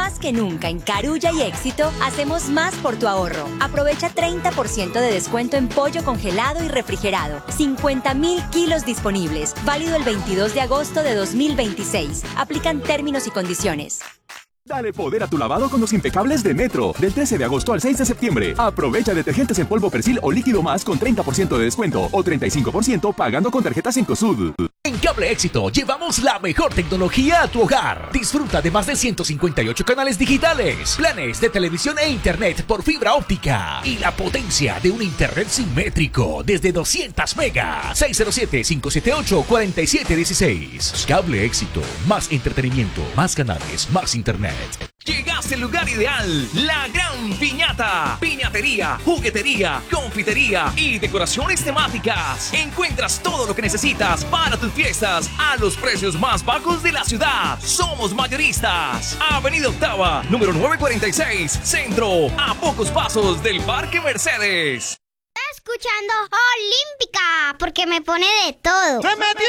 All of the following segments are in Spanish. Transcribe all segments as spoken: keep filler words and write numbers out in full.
Más que nunca en Carulla y Éxito, hacemos más por tu ahorro. Aprovecha treinta por ciento de descuento en pollo congelado y refrigerado. cincuenta mil kilos disponibles. Válido el veintidós de agosto de dos mil veintiséis. Aplican términos y condiciones. Dale poder a tu lavado con los impecables de Metro. Del trece de agosto al seis de septiembre. Aprovecha detergentes en polvo Persil o líquido más con treinta por ciento de descuento o treinta y cinco por ciento pagando con tarjetas Cencosud. En Cable Éxito llevamos la mejor tecnología a tu hogar. Disfruta de más de ciento cincuenta y ocho canales digitales, planes de televisión e internet por fibra óptica y la potencia de un internet simétrico desde doscientos megas. seis cero siete, cinco siete ocho, cuatro siete uno seis. Cable Éxito. Más entretenimiento, más canales, más internet. Llegaste al lugar ideal, la Gran Piñata. Piñatería, juguetería, confitería y decoraciones temáticas. Encuentras todo lo que necesitas para tus fiestas a los precios más bajos de la ciudad. Somos mayoristas. Avenida Octava, número novecientos cuarenta y seis, Centro, a pocos pasos del Parque Mercedes. Escuchando Olímpica, porque me pone de todo. ¡Se metió!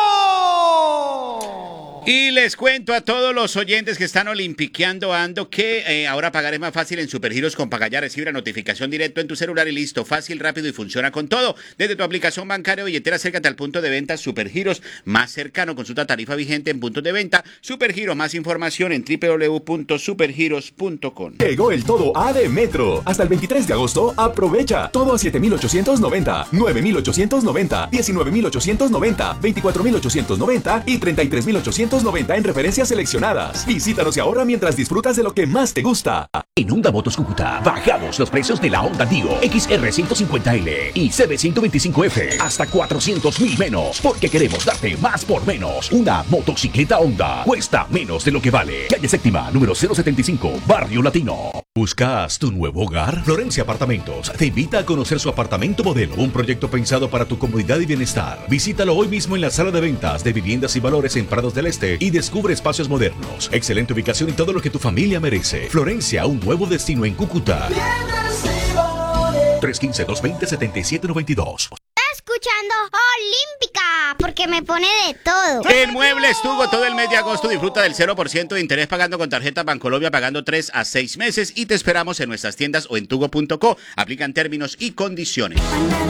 Y les cuento a todos los oyentes que están olimpiqueando ando que eh, ahora pagar es más fácil en Supergiros con Pagaya. Recibe la notificación directo en tu celular y listo, fácil, rápido y funciona con todo. Desde tu aplicación bancaria o billetera, acércate al punto de venta Supergiros más cercano. Consulta tarifa vigente en puntos de venta. Supergiros, más información en doble u doble u doble u punto supergiros punto com. Llegó el todo A de Metro. Hasta el veintitrés de agosto, aprovecha. Todo a siete mil ochocientos noventa, nueve mil ochocientos noventa, diecinueve mil ochocientos noventa, veinticuatro mil ochocientos noventa y treinta y tres mil ochocientos noventa en referencias seleccionadas. Visítanos y ahorra mientras disfrutas de lo que más te gusta. En Honda Motos Cúcuta bajamos los precios de la Honda Dio X R ciento cincuenta L y C B ciento veinticinco F hasta cuatrocientos mil menos, porque queremos darte más por menos. Una motocicleta Honda cuesta menos de lo que vale. Calle Séptima, número cero setenta y cinco, Barrio Latino. ¿Buscas tu nuevo hogar? Florencia Apartamentos te invita a conocer su apartamento modelo, un proyecto pensado para tu comodidad y bienestar. Visítalo hoy mismo en la sala de ventas de viviendas y valores en Prados del Este y descubre espacios modernos, excelente ubicación y todo lo que tu familia merece. Florencia, un nuevo destino en Cúcuta. tres uno cinco, dos dos cero, siete siete nueve dos. Escuchando Olímpica, porque me pone de todo. En Muebles Tugo, todo el mes de agosto disfruta del cero por ciento de interés pagando con tarjeta Bancolombia, pagando tres a seis meses y te esperamos en nuestras tiendas o en tugo punto co. Aplican términos y condiciones.